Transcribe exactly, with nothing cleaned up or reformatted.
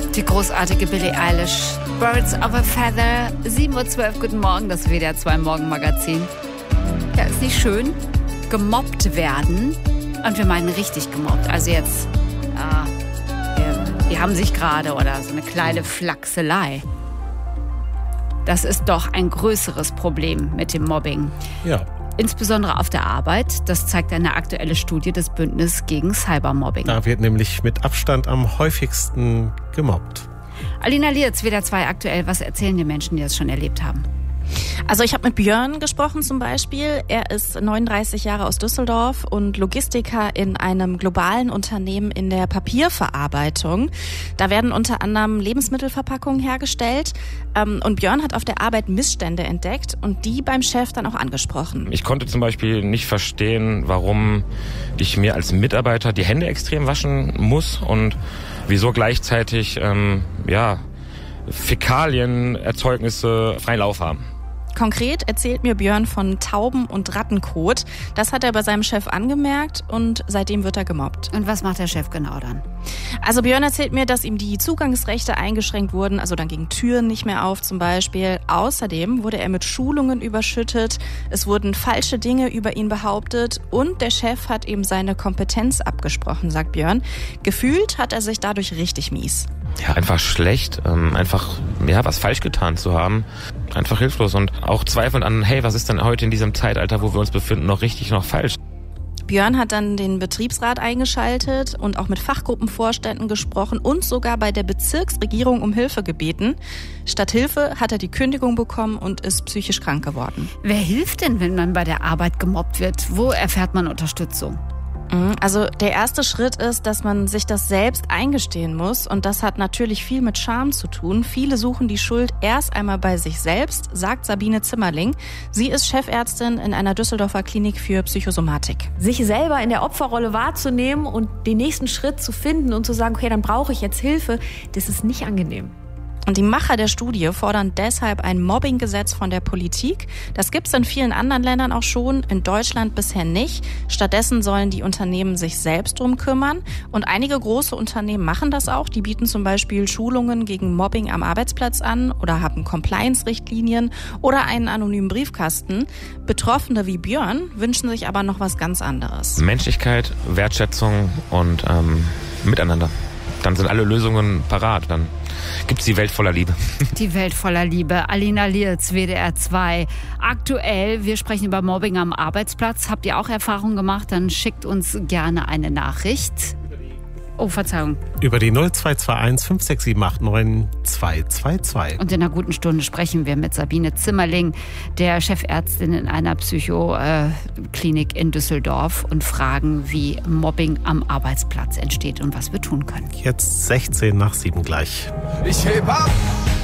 Die großartige Billie Eilish. Birds of a Feather. sieben Uhr zwölf, guten Morgen, das W D R zwei Morgenmagazin. Ja, ist nicht schön. Gemobbt werden. Und wir meinen richtig gemobbt. Also jetzt, äh, wir, die haben sich gerade oder so eine kleine Flachselei. Das ist doch ein größeres Problem mit dem Mobbing. Ja. Insbesondere auf der Arbeit. Das zeigt eine aktuelle Studie des Bündnisses gegen Cybermobbing. Da wird nämlich mit Abstand am häufigsten gemobbt. Alina Lierz, W D R zwei aktuell. Was erzählen die Menschen, die das schon erlebt haben? Also ich habe mit Björn gesprochen zum Beispiel. Er ist neununddreißig Jahre aus Düsseldorf und Logistiker in einem globalen Unternehmen in der Papierverarbeitung. Da werden unter anderem Lebensmittelverpackungen hergestellt. Und Björn hat auf der Arbeit Missstände entdeckt und die beim Chef dann auch angesprochen. Ich konnte zum Beispiel nicht verstehen, warum ich mir als Mitarbeiter die Hände extrem waschen muss und wieso gleichzeitig ähm, ja, Fäkalienerzeugnisse freien Lauf haben. Konkret erzählt mir Björn von Tauben- und Rattenkot. Das hat er bei seinem Chef angemerkt und seitdem wird er gemobbt. Und was macht der Chef genau dann? Also Björn erzählt mir, dass ihm die Zugangsrechte eingeschränkt wurden, also dann gingen Türen nicht mehr auf zum Beispiel. Außerdem wurde er mit Schulungen überschüttet, es wurden falsche Dinge über ihn behauptet und der Chef hat ihm seine Kompetenz abgesprochen, sagt Björn. Gefühlt hat er sich dadurch richtig mies. Ja, einfach schlecht, ähm, einfach ja was falsch getan zu haben, einfach hilflos und auch zweifelnd an, hey, was ist denn heute in diesem Zeitalter, wo wir uns befinden, noch richtig, noch falsch? Björn hat dann den Betriebsrat eingeschaltet und auch mit Fachgruppenvorständen gesprochen und sogar bei der Bezirksregierung um Hilfe gebeten. Statt Hilfe hat er die Kündigung bekommen und ist psychisch krank geworden. Wer hilft denn, wenn man bei der Arbeit gemobbt wird? Wo erfährt man Unterstützung? Also der erste Schritt ist, dass man sich das selbst eingestehen muss und das hat natürlich viel mit Scham zu tun. Viele suchen die Schuld erst einmal bei sich selbst, sagt Sabine Zimmerling. Sie ist Chefärztin in einer Düsseldorfer Klinik für Psychosomatik. Sich selber in der Opferrolle wahrzunehmen und den nächsten Schritt zu finden und zu sagen, okay, dann brauche ich jetzt Hilfe, das ist nicht angenehm. Und die Macher der Studie fordern deshalb ein Mobbinggesetz von der Politik. Das gibt es in vielen anderen Ländern auch schon, in Deutschland bisher nicht. Stattdessen sollen die Unternehmen sich selbst drum kümmern. Und einige große Unternehmen machen das auch. Die bieten zum Beispiel Schulungen gegen Mobbing am Arbeitsplatz an oder haben Compliance-Richtlinien oder einen anonymen Briefkasten. Betroffene wie Björn wünschen sich aber noch was ganz anderes. Menschlichkeit, Wertschätzung und ähm, Miteinander. Dann sind alle Lösungen parat. Dann gibt's die Welt voller Liebe. Die Welt voller Liebe. Alina Lierz, W D R zwei. Aktuell, wir sprechen über Mobbing am Arbeitsplatz. Habt ihr auch Erfahrungen gemacht? Dann schickt uns gerne eine Nachricht. Oh, Verzeihung. Über die null zwei zwei eins fünf sechs sieben acht neun zwei zwei zwei. Und in einer guten Stunde sprechen wir mit Sabine Zimmerling, der Chefärztin in einer Psychoklinik in Düsseldorf und fragen, wie Mobbing am Arbeitsplatz entsteht und was wir tun können. Jetzt sechzehn nach sieben gleich. Ich heb ab!